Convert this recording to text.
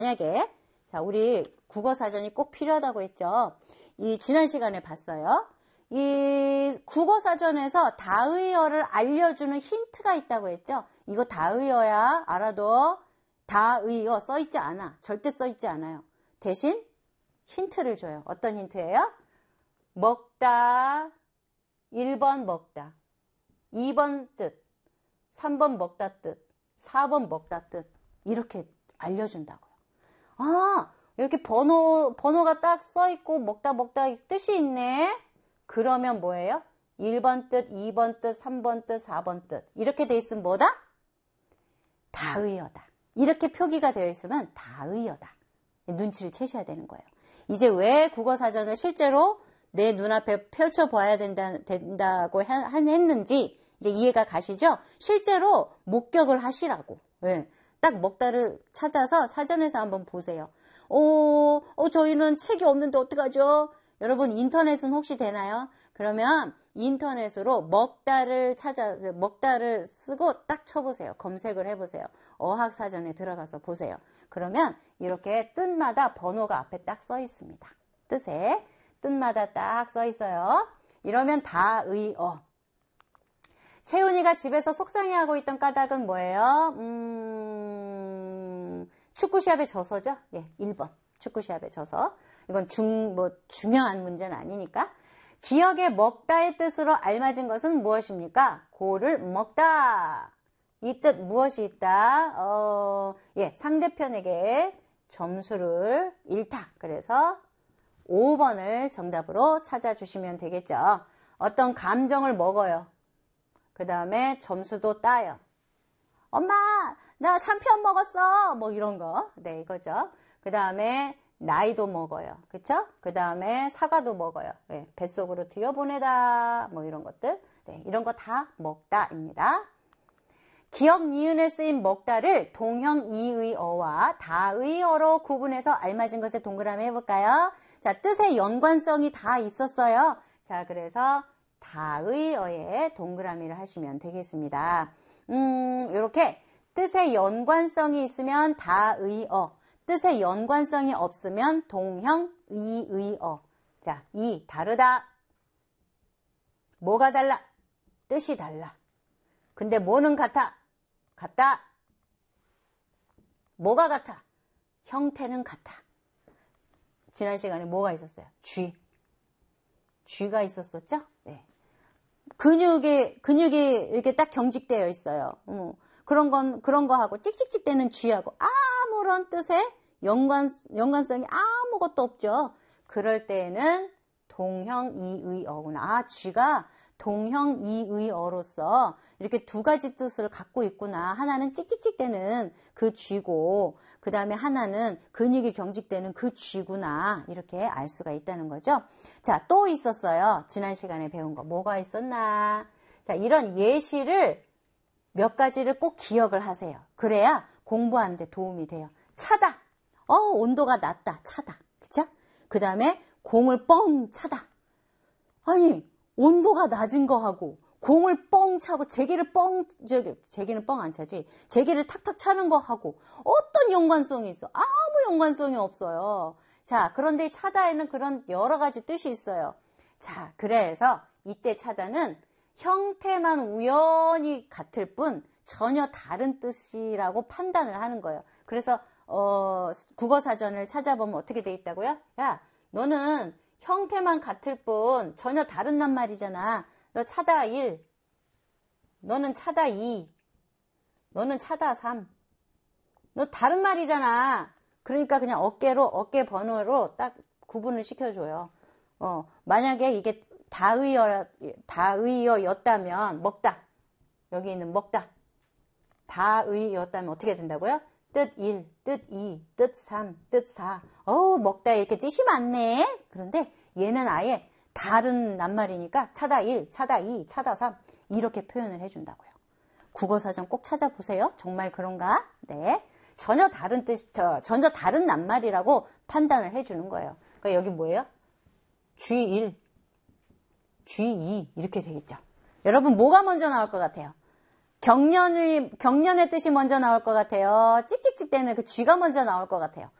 만약에 자, 우리 국어사전이 꼭 필요하다고 했죠. 이 지난 시간에 봤어요. 이 국어사전에서 다의어를 알려주는 힌트가 있다고 했죠. 이거 다의어야 알아도 다의어 써있지 않아. 절대 써있지 않아요. 대신 힌트를 줘요. 어떤 힌트예요? 먹다, 1번 먹다, 2번 뜻, 3번 먹다 뜻, 4번 먹다 뜻 이렇게 알려준다고요. 아, 이렇게 번호가 딱 써있고 먹다 뜻이 있네. 그러면 뭐예요? 1번 뜻, 2번 뜻, 3번 뜻, 4번 뜻 이렇게 돼 있으면 뭐다? 다의어다. 이렇게 표기가 되어 있으면 다의어다. 눈치를 채셔야 되는 거예요. 이제 왜 국어사전을 실제로 내 눈앞에 펼쳐봐야 된다고 했는지 이제 이해가 가시죠? 실제로 목격을 하시라고. 네. 딱 먹다를 찾아서 사전에서 한번 보세요. 저희는 책이 없는데 어떡하죠? 여러분 인터넷은 혹시 되나요? 그러면 인터넷으로 먹다를 쓰고 딱 쳐보세요. 검색을 해보세요. 어학사전에 들어가서 보세요. 그러면 이렇게 뜻마다 번호가 앞에 딱 써 있습니다. 뜻마다 딱 써 있어요. 이러면 다의어. 채훈이가 집에서 속상해하고 있던 까닭은 뭐예요? 축구시합에 져서죠? 예, 1번. 축구시합에 져서. 이건 중요한 문제는 아니니까. 기억에 먹다의 뜻으로 알맞은 것은 무엇입니까? 고를 먹다. 이 뜻 무엇이 있다? 상대편에게 점수를 잃다. 그래서 5번을 정답으로 찾아주시면 되겠죠. 어떤 감정을 먹어요. 그 다음에 점수도 따요. 엄마, 나 3편 먹었어. 뭐 이런 거. 네, 이거죠. 그 다음에 나이도 먹어요. 그쵸? 그 다음에 사과도 먹어요. 네, 뱃속으로 들여보내다. 뭐 이런 것들. 네, 이런 거 다 먹다입니다. 기억 니은에 쓰인 먹다를 동형 이의어와 다의어로 구분해서 알맞은 것에 동그라미 해볼까요? 자, 뜻의 연관성이 다 있었어요. 자, 그래서 다의어에 동그라미를 하시면 되겠습니다. 이렇게 뜻의 연관성이 있으면 다의어, 뜻의 연관성이 없으면 동형 이의어. 자, 다르다. 뭐가 달라? 뜻이 달라. 근데 뭐는 같아? 같다. 뭐가 같아? 형태는 같아. 지난 시간에 뭐가 있었어요? 쥐가 있었었죠? 네. 근육이 이렇게 딱 경직되어 있어요. 그런 거 하고 찍찍찍 되는 쥐하고 아무런 뜻의 연관성이 아무것도 없죠. 그럴 때에는 동형 이의어구나. 쥐가 동형 이의어로서 이렇게 두 가지 뜻을 갖고 있구나. 하나는 찍찍찍 되는 그 쥐고 그 다음에 하나는 근육이 경직되는 그 쥐구나. 이렇게 알 수가 있다는 거죠. 자, 또 있었어요. 지난 시간에 배운 거. 뭐가 있었나? 자, 이런 예시를 몇 가지를 꼭 기억을 하세요. 그래야 공부하는 데 도움이 돼요. 차다. 온도가 낮다. 차다. 그쵸? 그 다음에 공을 뻥 차다. 아니, 온도가 낮은 거 하고 공을 뻥 차고 제기는 뻥 안 차지. 제기를 탁탁 차는 거 하고 어떤 연관성이 있어? 아무 연관성이 없어요. 자, 그런데 차다에는 그런 여러 가지 뜻이 있어요. 자, 그래서 이때 차다는 형태만 우연히 같을 뿐 전혀 다른 뜻이라고 판단을 하는 거예요. 그래서 국어사전을 찾아보면 어떻게 돼 있다고요? 야, 너는 형태만 같을 뿐 전혀 다른 낱말이잖아. 너 차다 1, 너는 차다 2, 너는 차다 3. 너 다른 말이잖아. 그러니까 그냥 어깨 번호로 딱 구분을 시켜줘요. 만약에 이게 다의어였다면 먹다. 여기 있는 먹다. 다의어였다면 어떻게 된다고요? 뜻 1, 뜻 2, 뜻 3, 뜻 4. 먹다 이렇게 뜻이 많네. 그런데 얘는 아예 다른 낱말이니까 차다 1, 차다 2, 차다 3 이렇게 표현을 해준다고요. 국어사전 꼭 찾아보세요. 정말 그런가? 네. 전혀 다른 낱말이라고 판단을 해주는 거예요. 그러니까 여기 뭐예요? G1, G2 이렇게 되겠죠. 여러분 뭐가 먼저 나올 것 같아요? 경련의 뜻이 먼저 나올 것 같아요. 찍찍찍 대는 그 쥐가 먼저 나올 것 같아요.